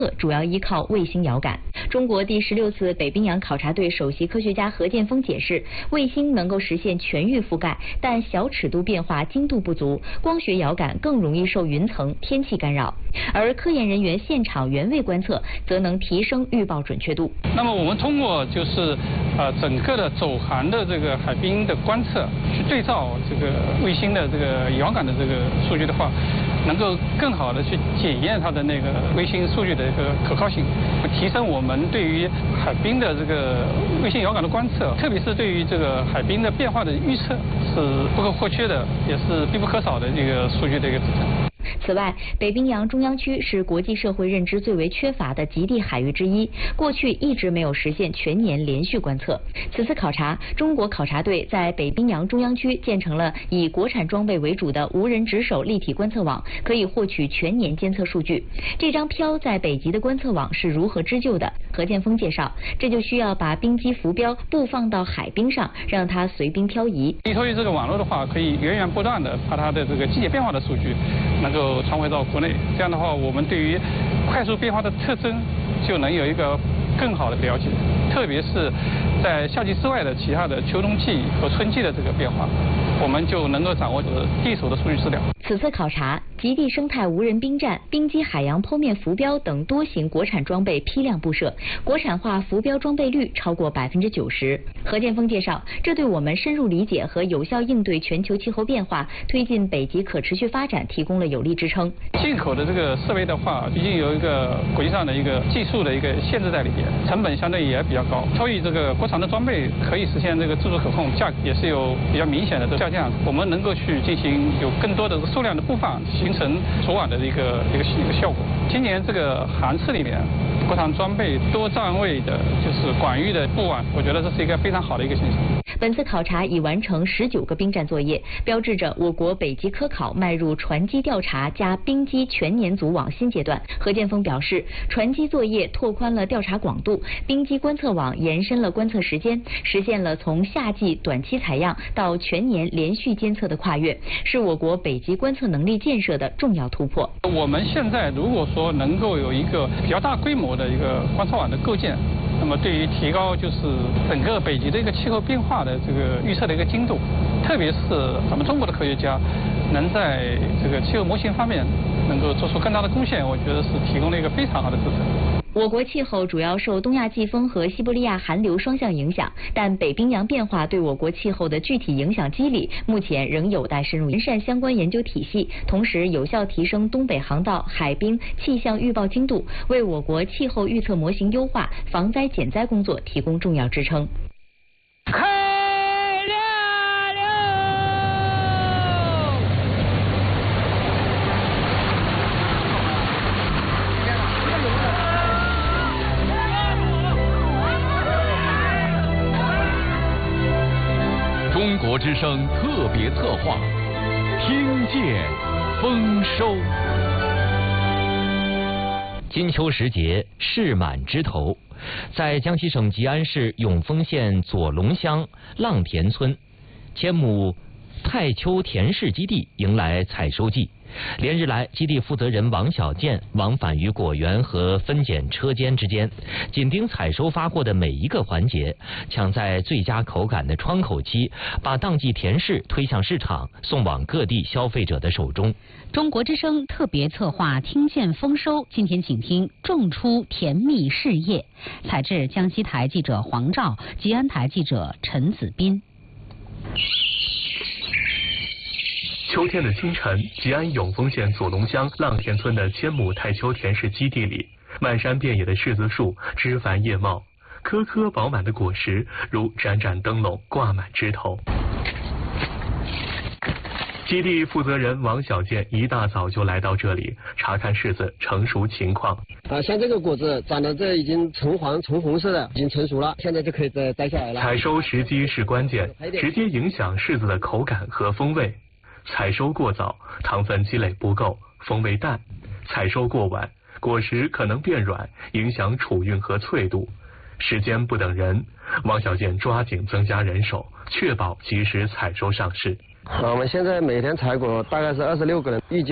主要依靠卫星遥感。中国第16次北冰洋考察队首席科学家何建锋解释，卫星能够实现全域覆盖，但小尺度变化精度不足，光学遥感更容易受云层、天气干扰。而科研人员现场原位观测，则能提升预报准确度。 那么我们通过整个的走航的这个海冰的观测，去对照这个卫星的这个遥感的这个数据的话，能够更好的去检验它的那个卫星数据的一个可靠性，提升我们对于海冰的这个卫星遥感的观测，特别是对于这个海冰的变化的预测是不可或缺的，也是必不可少的这个数据的一个支撑。 此外，北冰洋中央区是国际社会认知最为缺乏的极地海域之一，过去一直没有实现全年连续观测。此次考察，中国考察队在北冰洋中央区建成了以国产装备为主的无人值守立体观测网，可以获取全年监测数据。这张漂在北极的观测网是如何织就的？何建锋介绍，这就需要把冰机浮标布放到海冰上，让它随冰漂移。 依托于这个网络的话，可以源源不断的把它的这个季节变化的数据能够传回到国内，这样的话，我们对于快速变化的特征就能有一个更好的了解，特别是在夏季之外的其他的秋冬季和春季的这个变化，我们就能够掌握第一手的数据资料。 此次考察，极地生态无人冰站、冰机海洋剖面浮标等多型国产装备批量布设，国产化浮标装备率超过90%。何建锋介绍，这对我们深入理解和有效应对全球气候变化、推进北极可持续发展提供了有力支撑。 进口的这个设备的话，毕竟有一个国际上的一个技术的一个限制在里边，成本相对也比较高。所以这个国产的装备可以实现这个自主可控，价格也是有比较明显的下降。我们能够去进行有更多的数量的布放，形成昨晚的一个效果。今年这个航次里面，国产装备多站位的，就是广域的布网，我觉得这是一个非常好的一个现象。 本次考察已完成19个冰站作业，标志着我国北极科考迈入船机调查加冰机全年组网新阶段。何建锋表示，船机作业拓宽了调查广度，冰机观测网延伸了观测时间，实现了从夏季短期采样到全年连续监测的跨越，是我国北极观测能力建设的重要突破。 我们现在如果说能够有一个比较大规模的一个观测网的构建，那么对于提高就是整个北极的一个气候变化的这个预测的一个精度，特别是咱们中国的科学家能在这个气候模型方面能够做出更大的贡献，我觉得是提供了一个非常好的支撑。 我国气候主要受东亚季风和西伯利亚寒流双向影响，但北冰洋变化对我国气候的具体影响机理目前仍有待深入完善相关研究体系，同时有效提升东北航道海冰气象预报精度，为我国气候预测模型优化、防灾减灾工作提供重要支撑。 中国之声特别策划，听见丰收。 金秋时节，事满枝头，在江西省吉安市永丰县左龙乡浪田村，千亩太丘田氏基地迎来采收季。连日来，基地负责人王小建往返于果园和分拣车间之间，紧盯采收发货的每一个环节，抢在最佳口感的窗口期，把当季田氏推向市场，送往各地消费者的手中。 中国之声特别策划听见丰收，今天请听种出甜蜜事业。采制江西台记者黄照，吉安台记者陈子斌。 秋天的清晨，吉安永丰县左龙乡浪田村的千亩太丘田氏基地里，漫山遍野的柿子树枝繁叶茂，颗颗饱满的果实如盏盏灯笼挂满枝头。基地负责人王小建一大早就来到这里查看柿子成熟情况。 像这个果子长得这已经橙黄橙红色的，已经成熟了，现在就可以再摘下来了。 采收时机是关键，直接影响柿子的口感和风味。采收过早，糖分积累不够，风味淡；采收过晚，果实可能变软，影响储运和脆度。时间不等人，王小建抓紧增加人手，确保及时采收上市。 我们现在每天采果大概是26个人，预计